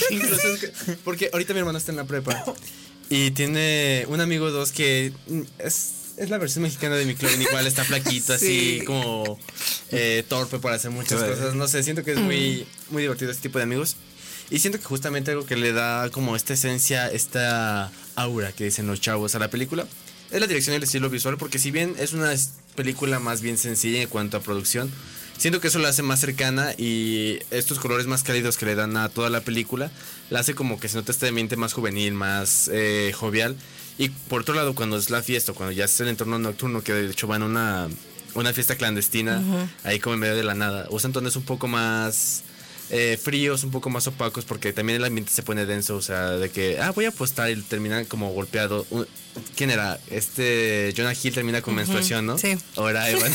Incluso porque ahorita mi hermano está en la prepa y tiene un amigo dos que es la versión mexicana de McLovin, igual está flaquito, Sí. así como torpe para hacer muchas cosas. No sé, siento que es muy, muy divertido este tipo de amigos. Y siento que justamente algo que le da como esta esencia, esta aura que dicen los chavos a la película, es la dirección y el estilo visual, porque si bien es una película más bien sencilla en cuanto a producción, siento que eso la hace más cercana y estos colores más cálidos que le dan a toda la película, la hace como que se nota este ambiente más juvenil, más jovial. Y por otro lado, cuando es la fiesta, cuando ya es el entorno nocturno, que de hecho van a una fiesta clandestina, ahí como en medio de la nada, usan tonos un poco más fríos, un poco más opacos, porque también el ambiente se pone denso, o sea, de que, voy a apostar y terminan como golpeado. ¿Quién era? Jonah Hill termina con menstruación, ¿no? Sí. Ahora Evan.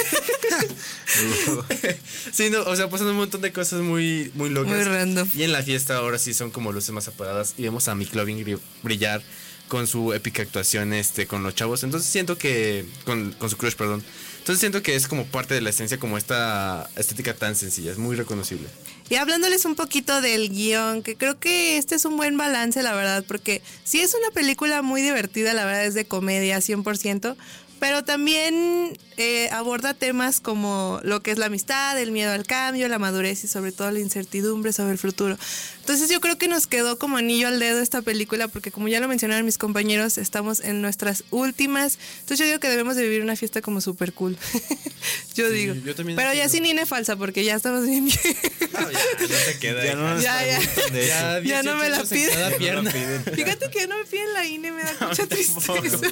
Sí, no, o sea, pasan un montón de cosas muy, muy locas. Muy random. Y en la fiesta ahora sí son como luces más apagadas y vemos a McLovin brillar con su épica actuación con los chavos. Entonces siento que con su crush, perdón. Entonces siento que es como parte de la esencia, como esta estética tan sencilla, es muy reconocible. Y hablándoles un poquito del guión, que creo que este es un buen balance, la verdad, porque sí es una película muy divertida, la verdad es de comedia 100%, pero también aborda temas como lo que es la amistad, el miedo al cambio, la madurez y sobre todo la incertidumbre sobre el futuro. Entonces yo creo que nos quedó como anillo al dedo esta película porque como ya lo mencionaron mis compañeros, estamos en nuestras últimas. Entonces yo digo que debemos de vivir una fiesta como súper cool. Yo digo. Yo también pero ya digo. sin INE falsa porque ya estamos bien viejos. No, ya te queda. Ya no nos preguntan de eso. Ya no me la piden. Cada pierna. Fíjate que ya no me piden la INE, me da mucha tampoco. tristeza.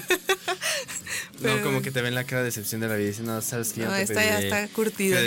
No, como que te ven la cara de decepción de la vida y dicen, no, sabes que No, esta ya está curtida.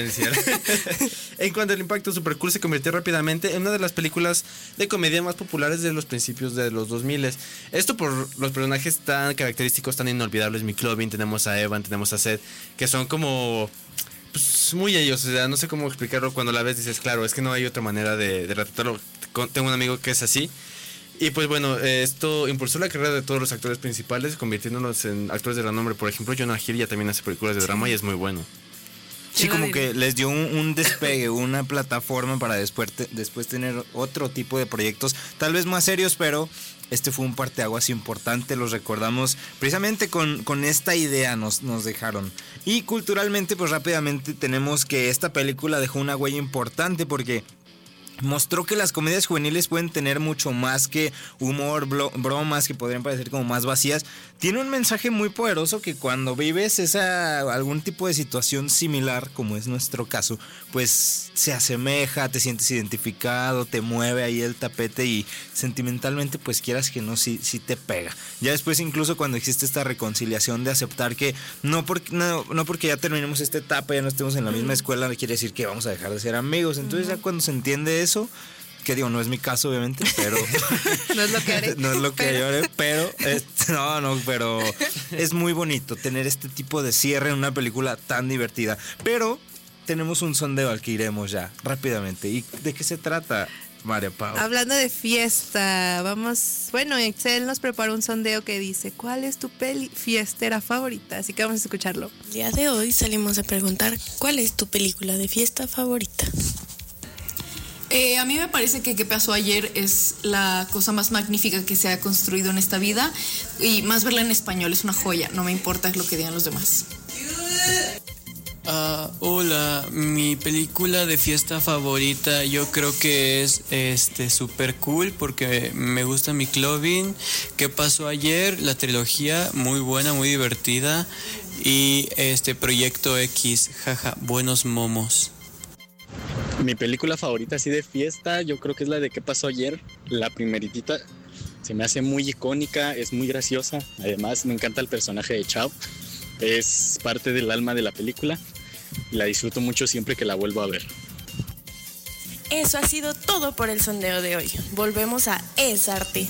En cuanto al impacto, Super Cool se convirtió rápidamente en una de las películas de comedia más populares de los principios de los 2000. Esto por los personajes tan característicos, tan inolvidables. McLovin, tenemos a Evan, tenemos a Seth, que son como pues, muy ellos. O sea, no sé cómo explicarlo. Cuando la ves dices, claro, es que no hay otra manera de retratarlo. Tengo un amigo que es así. Y pues bueno, esto impulsó la carrera de todos los actores principales, convirtiéndolos en actores de renombre. Por ejemplo, Jonah Hill ya también hace películas de drama y es muy bueno. Sí, como que les dio un despegue, una plataforma para después tener otro tipo de proyectos, tal vez más serios, pero este fue un parteaguas importante, los recordamos precisamente con esta idea nos dejaron. Y culturalmente, pues rápidamente tenemos que esta película dejó una huella importante porque mostró que las comedias juveniles pueden tener mucho más que humor, bromas que podrían parecer como más vacías. Tiene un mensaje muy poderoso que cuando vives algún tipo de situación similar, como es nuestro caso, pues se asemeja, te sientes identificado, te mueve ahí el tapete y sentimentalmente pues quieras que no, sí te pega. Ya después incluso cuando existe esta reconciliación de aceptar que no porque ya terminemos esta etapa, ya no estemos en la misma escuela, no quiere decir que vamos a dejar de ser amigos. Entonces ya cuando se entiende eso, que digo, no es mi caso obviamente, pero no es lo que haré. No es lo que yo haré, pero pero es muy bonito tener este tipo de cierre en una película tan divertida. Pero tenemos un sondeo al que iremos ya rápidamente. ¿Y de qué se trata, María Pau? Hablando de fiesta, Excel nos preparó un sondeo que dice, ¿cuál es tu peli fiestera favorita? Así que vamos a escucharlo. El día de hoy salimos a preguntar, ¿cuál es tu película de fiesta favorita? A mí me parece que ¿Qué pasó ayer? Es la cosa más magnífica que se ha construido en esta vida y más verla en español es una joya, no me importa lo que digan los demás. Hola, mi película de fiesta favorita yo creo que es Super Cool porque me gusta McLovin. ¿Qué pasó ayer? La trilogía muy buena, muy divertida y Proyecto X, jaja, buenos momos. Mi película favorita así de fiesta, yo creo que es la de ¿Qué pasó ayer? La primeritita, se me hace muy icónica, es muy graciosa. Además, me encanta el personaje de Chao. Es parte del alma de la película y la disfruto mucho siempre que la vuelvo a ver. Eso ha sido todo por el sondeo de hoy. Volvemos a Es Arte.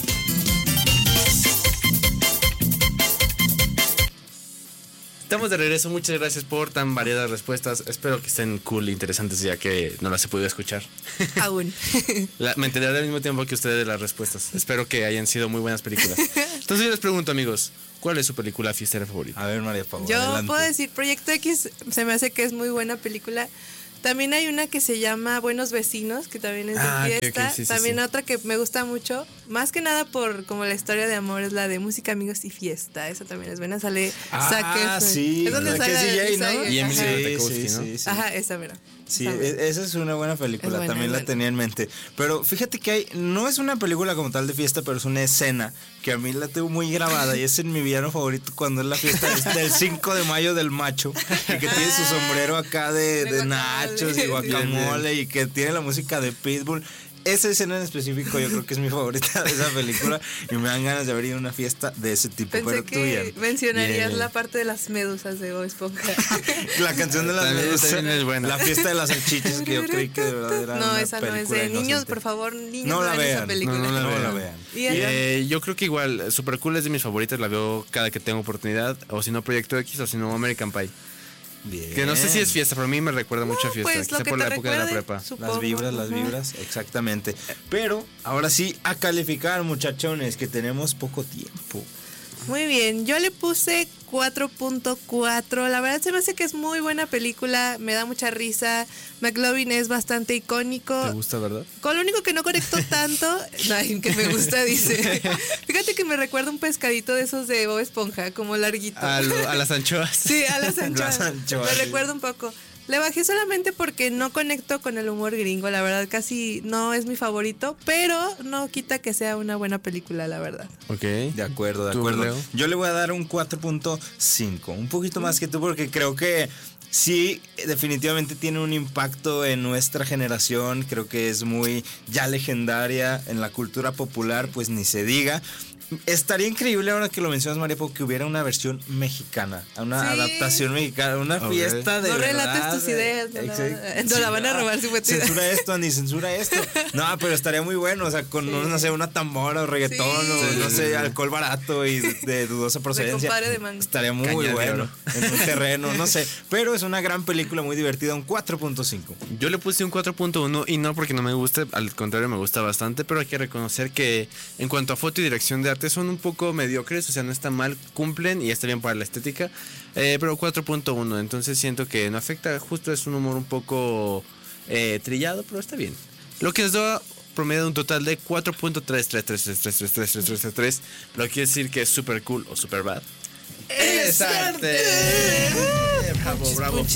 Estamos de regreso, muchas gracias por tan variadas respuestas. Espero que estén cool e interesantes ya que no las he podido escuchar. Aún. Me enteraré al mismo tiempo que ustedes de las respuestas. Espero que hayan sido muy buenas películas. Entonces yo les pregunto, amigos, ¿cuál es su película fiestera favorita? A ver, María Pau, Yo adelante. puedo decir, Proyecto X se me hace que es muy buena película. También hay una que se llama Buenos Vecinos, que también es de Ah, ok, ok, fiesta. sí, sí, También sí. otra que me gusta mucho, más que nada por como la historia de amor, es la de Música, Amigos y Fiesta. Esa también es buena, sale Zac Efron. Sí, es donde la sale que es DJ, ¿no? Ajá. Y Emily Sí, Ratajkowski, ¿no? sí. Ajá, esa, mira. Sí, Esa, mira. esa es una buena película, Es buena, también es la buena. tenía en mente. Pero fíjate que no es una película como tal de fiesta, pero es una escena que a mí la tengo muy grabada y es en mi villano favorito cuando es la fiesta del 5 de mayo del macho, y que tiene su sombrero acá de guacamole. nachos y guacamole y que tiene la música de Pitbull. Esa escena en específico yo creo que es mi favorita de esa película y me dan ganas de haber ido a una fiesta de ese tipo. Pensé pero tú que bien. mencionarías Bien. la parte de las medusas de Bob Esponja. La canción de las También- medusas, también es buena. la fiesta de las salchichas que yo creí que de verdad era No, una esa no es película de niños, inocente. por favor, niños, No la vean esa vean, película. no la No la vean. vean. Y Adrián, Yo creo que igual, Super Cool es de mis favoritas, la veo cada que tengo oportunidad, o si no Proyecto X, o si no American Pie. Bien. Que no sé si es fiesta, pero a mí me recuerda mucho a fiesta, pues lo quizá que por te la época de la recuerde, prepa. supongo. Las Ajá. vibras, exactamente. Pero ahora sí, a calificar, muchachones, que tenemos poco tiempo. Muy bien, yo le puse 4.4. La verdad se me hace que es muy buena película, me da mucha risa. McLovin es bastante icónico. ¿Te gusta, verdad? Con lo único que no conectó tanto, ay, que me gusta, dice. Fíjate que me recuerda un pescadito de esos de Bob Esponja, como larguito. A las anchoas. Sí, a las anchoas. Las anchoas, Me sí. recuerda un poco. Le bajé solamente porque no conecto con el humor gringo, la verdad casi no es mi favorito, pero no quita que sea una buena película, la verdad. Ok. De acuerdo, de ¿Tú, acuerdo. Leo? Yo le voy a dar un 4.5, un poquito más que tú porque creo que sí, definitivamente tiene un impacto en nuestra generación, creo que es muy ya legendaria en la cultura popular, pues ni se diga. Estaría increíble ahora que lo mencionas, María, porque hubiera una versión mexicana, una Sí. adaptación mexicana, una Ok. fiesta de No verdad. relates tus ideas, no la van a robar si fue tu idea. Censura esto, Andy, censura esto. No, pero estaría muy bueno, o sea, con, no sé, una tambora o reggaetón Sí. o, no sé, alcohol barato y de dudosa procedencia. compadre de mango. Estaría muy Caña de bueno oro. en un terreno, no sé. Pero es una gran película, muy divertida, un 4.5. Yo le puse un 4.1 y no porque no me guste, al contrario me gusta bastante, pero hay que reconocer que en cuanto a foto y dirección de arte son un poco mediocres, o sea, no está mal, cumplen y está bien para la estética, pero 4.1, entonces siento que no afecta, justo es un humor un poco trillado, pero está bien. Lo que nos da promedio de un total de 4.333333333, lo que quiere decir que es super cool o super bad. ¡Es arte! ¡Bravo, bravo!